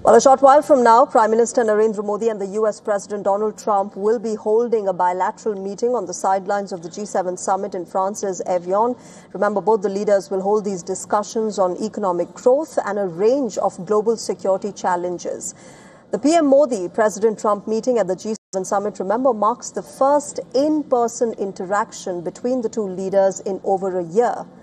Well, a short while from now, Prime Minister Narendra Modi and the US President Donald Trump will be holding a bilateral meeting on the sidelines of the G7 summit in France's Evian. Remember, both the leaders will hold these discussions on economic growth and a range of global security challenges. The PM Modi-President Trump meeting at the G7 summit, remember, marks the first in-person interaction between the two leaders in over a year.